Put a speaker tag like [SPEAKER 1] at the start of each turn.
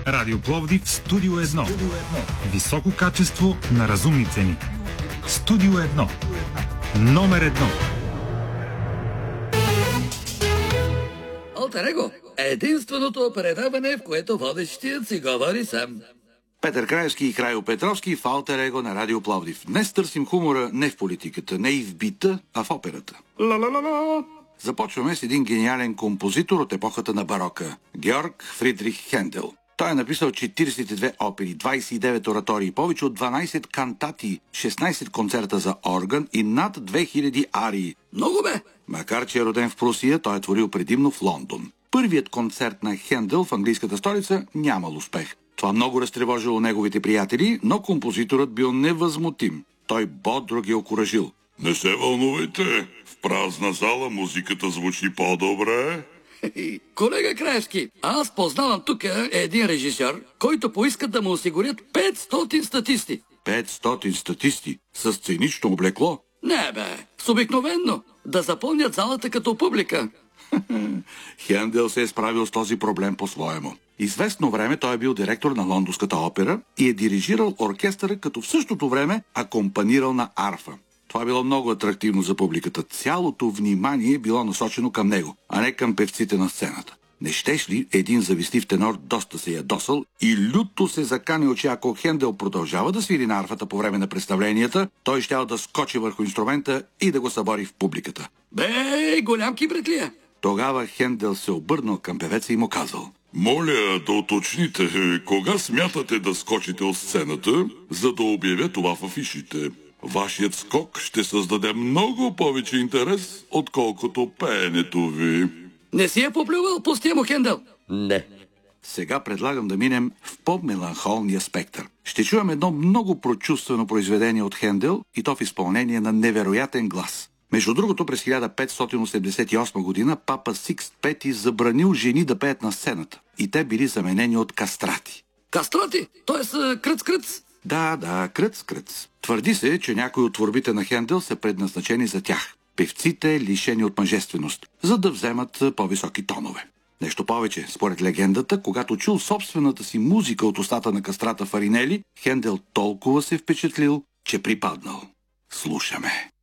[SPEAKER 1] Радио Пловдив, Студио 1. Високо качество на разумни цени. Студио 1. Номер 1.
[SPEAKER 2] Алтер Его е единственото предаване, в което водещият си говори сам.
[SPEAKER 3] Петър Краевски и Крайо Петровски в Алтер Его на Радио Пловдив. Днес търсим хумора не в политиката, не и в бита, а в операта. Ла-ла-ла-ла! Започваме с един гениален композитор от епохата на барока – Георг Фридрих Хендел. Той е написал 42 опери, 29 оратории, повече от 12 кантати, 16 концерта за орган и над 2000 арии.
[SPEAKER 2] Много бе!
[SPEAKER 3] Макар че е роден в Прусия, той е творил предимно в Лондон. Първият концерт на Хендел в английската столица нямал успех. Това много разтревожило неговите приятели, но композиторът бил невъзмутим. Той бодро ги окуражил.
[SPEAKER 4] Не се вълнувайте, в празна зала музиката звучи по-добре.
[SPEAKER 2] Колега Краевски, аз познавам тук един режисьор, който поиска да му осигурят 500 статисти.
[SPEAKER 3] 500 статисти? С сценично облекло?
[SPEAKER 2] Не бе, с обикновенно. Да запълнят залата като публика.
[SPEAKER 3] Хендел се е справил с този проблем по-своему. Известно време той е бил директор на Лондонската опера и е дирижирал оркестъра, като в същото време акомпанирал на арфа. Това било много атрактивно за публиката. Цялото внимание било насочено към него, а не към певците на сцената. Не щеш ли един завистлив тенор доста се ядосал и люто се заканил, че ако Хендел продължава да свири на арфата по време на представленията, той щял да скочи върху инструмента и да го събори в публиката.
[SPEAKER 2] Бе, голям кибритлия!
[SPEAKER 3] Тогава Хендел се обърнал към певеца и му казал:
[SPEAKER 4] Моля да уточните, кога смятате да скочите от сцената, за да обявя това в афишите. Вашият скок ще създаде много повече интерес, отколкото пеенето ви.
[SPEAKER 2] Не си е поплювал, пустия му, Хендел?
[SPEAKER 5] Не.
[SPEAKER 3] Сега предлагам да минем в по-меланхолния спектър. Ще чуем едно много прочувствено произведение от Хендел и то в изпълнение на невероятен глас. Между другото, през 1588 година папа Сикст V забранил жени да пеят на сцената и те били заменени от кастрати.
[SPEAKER 2] Кастрати? Тоест кръц-кръц?
[SPEAKER 3] Да, кръц-кръц. Твърди се, че някои от творбите на Хендел са предназначени за тях. Певците, лишени от мъжественост, за да вземат по-високи тонове. Нещо повече, според легендата, когато чул собствената си музика от устата на кастрата Фаринели, Хендел толкова се впечатлил, че припаднал. Слушаме.